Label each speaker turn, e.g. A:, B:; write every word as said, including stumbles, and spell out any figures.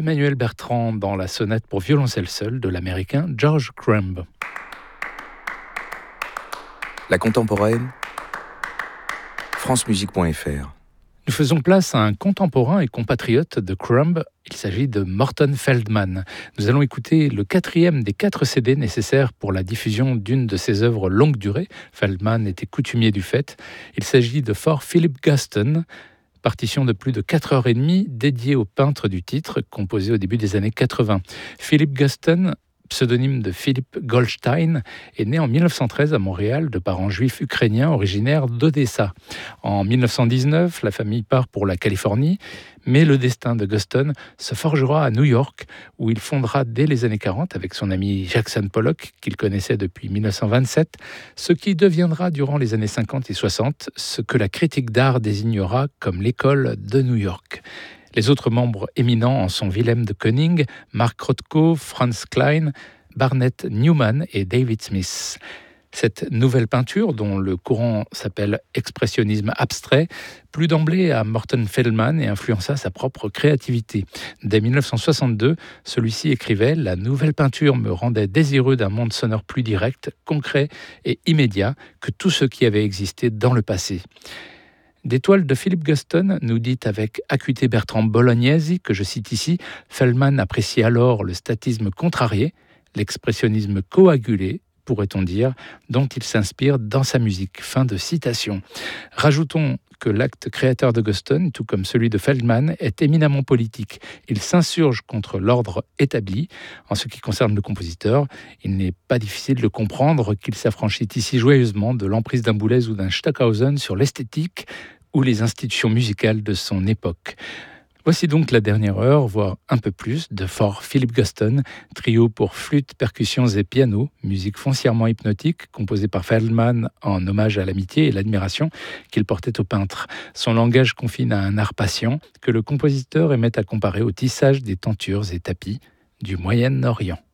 A: Emmanuel Bertrand dans la sonate pour violoncelle seul de l'américain George Crumb.
B: La contemporaine, france musique point f r.
A: Nous faisons place à un contemporain et compatriote de Crumb. Il s'agit de Morton Feldman. Nous allons écouter le quatrième des quatre C D nécessaires pour la diffusion d'une de ses œuvres longue durée. Feldman était coutumier du fait. Il s'agit de For Philip Guston, partition de plus de quatre heures trente dédiée au peintre du titre, composé au début des années quatre-vingts. Philip Guston, pseudonyme de Philip Goldstein, est né en mille neuf cent treize à Montréal de parents juifs ukrainiens originaires d'Odessa. En mille neuf cent dix-neuf, la famille part pour la Californie, mais le destin de Guston se forgera à New York, où il fondera dès les années quarante, avec son ami Jackson Pollock, qu'il connaissait depuis mille neuf cent vingt-sept, ce qui deviendra durant les années cinquante et soixante ce que la critique d'art désignera comme l'école de New York. Les autres membres éminents en sont Wilhelm de Kooning, Mark Rothko, Franz Klein, Barnett Newman et David Smith. Cette nouvelle peinture, dont le courant s'appelle expressionnisme abstrait, plut d'emblée à Morton Feldman et influença sa propre créativité. Dès mille neuf cent soixante-deux, celui-ci écrivait « La nouvelle peinture me rendait désireux d'un monde sonore plus direct, concret et immédiat que tout ce qui avait existé dans le passé ». Des toiles de Philip Guston, nous dit avec acuité Bertrand Bolognesi, que je cite ici, Feldman appréciait alors le statisme contrarié, l'expressionnisme coagulé, pourrait-on dire, dont il s'inspire dans sa musique. Fin de citation. Rajoutons que l'acte créateur de Guston, tout comme celui de Feldman, est éminemment politique. Il s'insurge contre l'ordre établi. En ce qui concerne le compositeur, il n'est pas difficile de comprendre qu'il s'affranchit ici joyeusement de l'emprise d'un Boulez ou d'un Stockhausen sur l'esthétique ou les institutions musicales de son époque. Voici donc la dernière heure, voire un peu plus, de For Philip Guston, trio pour flûte, percussions et piano, musique foncièrement hypnotique, composée par Feldman en hommage à l'amitié et l'admiration qu'il portait au peintre. Son langage confine à un art patient que le compositeur aimait à comparer au tissage des tentures et tapis du Moyen-Orient.